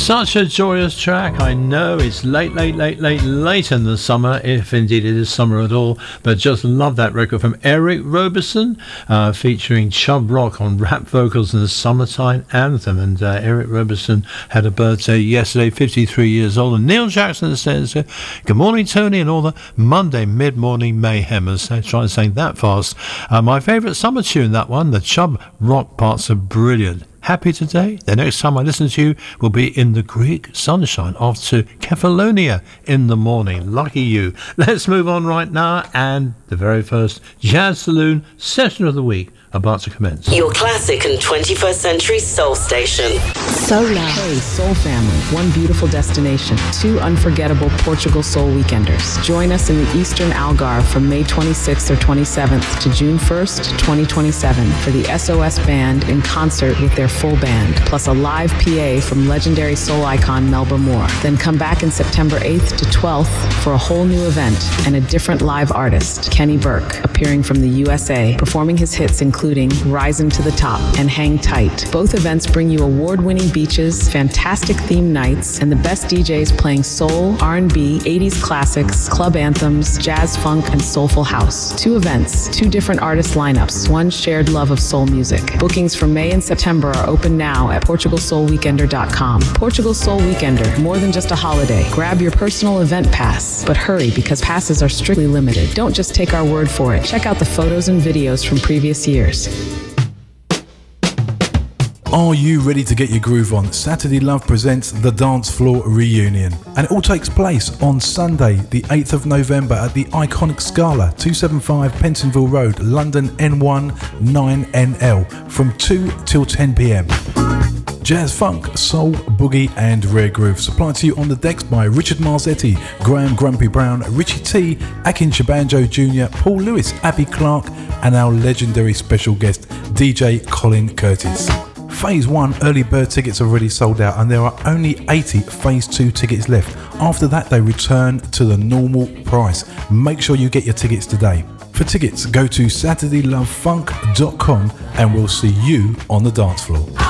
Such a joyous track. I know it's late in the summer, if indeed it is summer at all, but just love that record from Eric Roberson, featuring Chubb Rock on rap vocals in the Summertime Anthem. And Eric Roberson had a birthday yesterday, 53 years old. And Neil Jackson says, good morning, Tony, and all the Monday mid-morning mayhem. As I try and say that fast. My favourite summer tune, that one. The Chubb Rock parts are brilliant. Happy today? The next time I listen to you will be in the Greek sunshine off to Kefalonia in the morning. Lucky you. Let's move on right now, and the very first Jazz Saloon session of the week about to commence. Your classic and 21st century soul station. Solar. Hey, Soul family. One beautiful destination. Two unforgettable Portugal Soul Weekenders. Join us in the Eastern Algarve from May 26th or 27th to June 1st, 2027 for the SOS Band in concert with their full band, plus a live PA from legendary soul icon Melba Moore. Then come back in September 8th to 12th for a whole new event and a different live artist, Kenny Burke, appearing from the USA, performing his hits including Rising to the Top and Hang Tight. Both events bring you award-winning beaches, fantastic theme nights, and the best DJs playing soul, R&B, 80s classics, club anthems, jazz, funk, and soulful house. Two events, two different artist lineups, one shared love of soul music. Bookings for May and September are open now at PortugalSoulWeekender.com. Portugal Soul Weekender, more than just a holiday. Grab your personal event pass, but hurry because passes are strictly limited. Don't just take our word for it. Check out the photos and videos from previous years. Are you ready to get your groove on? Saturday Love presents the Dance Floor Reunion, and it all takes place on Sunday the 8th of November at the iconic Scala, 275 Pentonville Road, London N1 9NL from 2 till 10 p.m. Jazz, funk, soul, boogie and rare groove supplied to you on the decks by Richard Marzetti, Graham Grumpy Brown, Richie T, Akin Shabanjo Jr., Paul Lewis, Abby Clark and our legendary special guest DJ Colin Curtis. Phase 1 early bird tickets are already sold out and there are only 80 Phase 2 tickets left. After that they return to the normal price. Make sure you get your tickets today. For tickets go to SaturdayLoveFunk.com and we'll see you on the dance floor.